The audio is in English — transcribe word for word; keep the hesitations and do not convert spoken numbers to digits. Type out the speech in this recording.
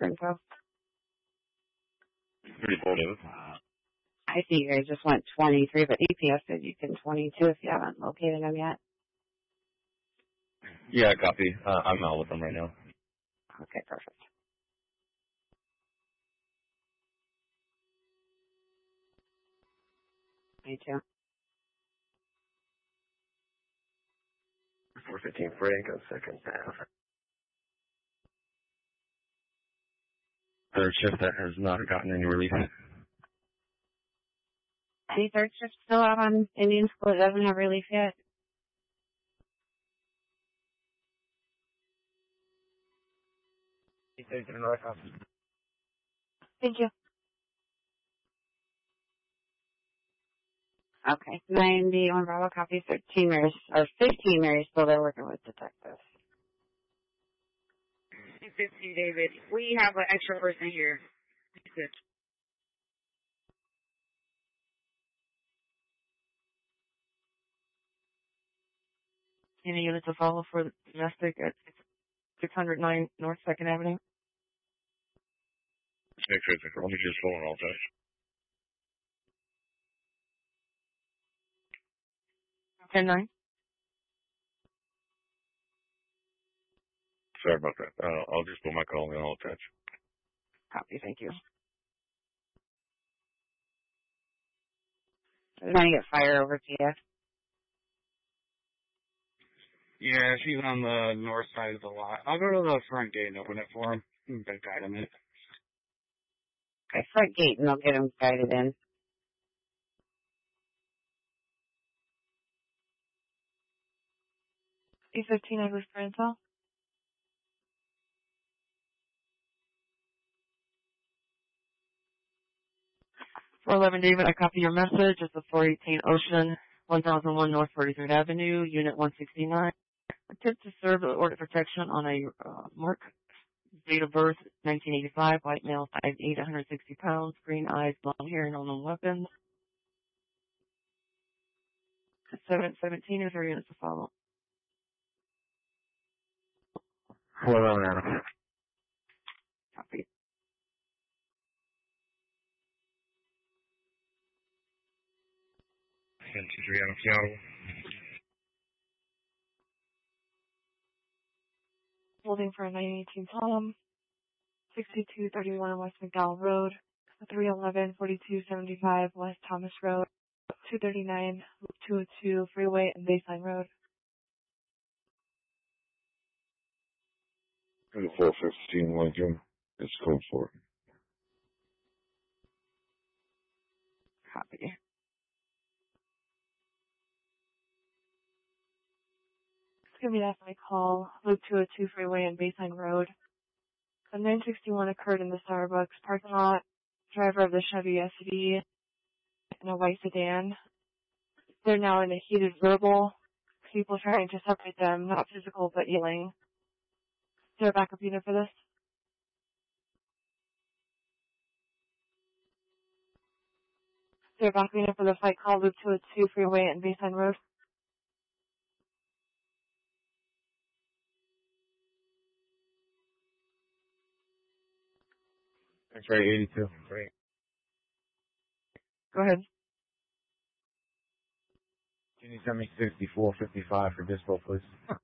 Springfield. thirty-four David. I see you guys just went twenty-three, but E P S said you can twenty-two if you haven't located them yet. Yeah, copy. Uh, I'm out with them right now. Okay, perfect. Me too. four fifteen Frank on second half. Third shift that has not gotten any relief. Any third shift still out on Indian School that doesn't have relief yet? Thank you. Okay. ninety-one Bravo copy, thirteen Mary's, or fifteen Mary's still there working with detectives. fifteen David. We have an extra person here. Any units to follow for domestic at six hundred nine North second Avenue? Six, six, six. Let me just hold on all that. ten nine? Sorry about that. Uh, I'll just put my call and I'll attach. Copy, thank you. I'm trying to get fire over to you. Yeah, she's on the north side of the lot. I'll go to the front gate and open it for him. I'm gonna guide him in. Okay, front gate, and I'll get them guided in. E fifteen, I was for intel. four eleven David, I copy your message. It's the four eighteen Ocean, one thousand one North forty-third Avenue, Unit one sixty-nine. Attempt to serve the order of protection on a uh, Mark. Date of birth, nineteen eighty-five, white male, five eight, one hundred sixty pounds, green eyes, blonde hair, no known weapons. seven seventeen is our units to follow. four eleven Adam. Copy. ten two three Adam Seattle. Holding for a nine eighteen Tom, sixty-two thirty-one West McDowell Road, three eleven forty-two seventy-five West Thomas Road, two thirty-nine Loop two oh two Freeway and Baseline Road. four fifteen Lincoln. It's code four. Copy. It's going to be that my call, Loop two oh two Freeway and Baseline Road. A nine sixty-one occurred in the Starbucks parking lot. Driver of the Chevy S U V in a white sedan. They're now in a heated verbal. People trying to separate them, not physical but yelling. Is there a backup unit for this? Is there a backup unit for the flight call Loop two oh two Freeway and Baseline Road? That's right, eighty-two. Great. Go ahead. Can you send me sixty-four fifty-five for dispo, please?